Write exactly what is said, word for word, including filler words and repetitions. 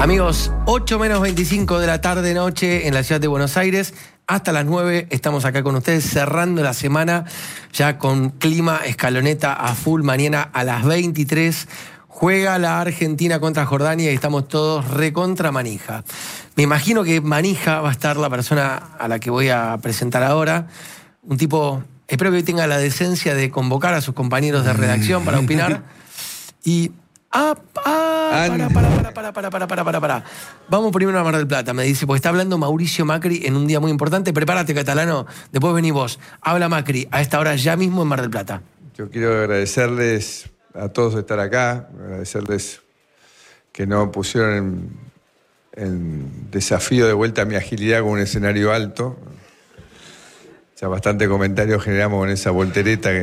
Amigos, ocho menos veinticinco de la tarde noche en la ciudad de Buenos Aires. Hasta las nueve estamos acá con ustedes cerrando la semana ya con clima escaloneta a full. Mañana a las veintitrés juega la Argentina contra Jordania y estamos todos recontra manija. Me imagino que manija va a estar la persona a la que voy a presentar ahora. Un tipo, espero que hoy tenga la decencia de convocar a sus compañeros de redacción para opinar. Y... Ah, ah, para, para, para, para, para, para, para, para, para. Vamos primero a Mar del Plata, me dice, porque está hablando Mauricio Macri en un día muy importante. Prepárate, Catalano, después vení vos. Habla Macri a esta hora ya mismo en Mar del Plata. Yo quiero agradecerles a todos de estar acá, agradecerles que no pusieron en, en desafío de vuelta mi agilidad con un escenario alto. Ya bastante comentario generamos con esa voltereta que